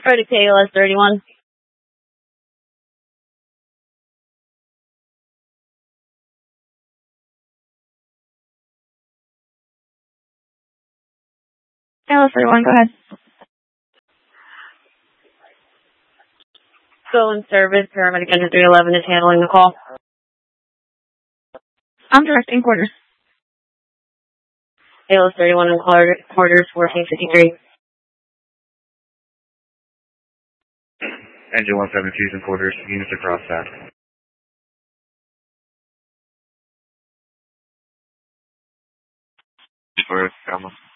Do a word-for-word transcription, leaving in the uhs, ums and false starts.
Ready K L S thirty-one. K L S thirty-one, go ahead. Still in service. Paramedic engine three eleven is handling the call. I'm directing quarters. K L S thirty-one in quarters, fourteen fifty-three. Engine one seventy-two is in quarters, units across that. Quarters, Alma.